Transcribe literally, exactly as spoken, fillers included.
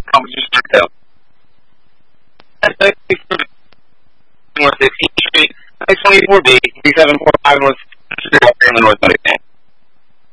competition hotel. North sixteenth Street, nine twenty-four B, three seven four five North Street, North Middleton.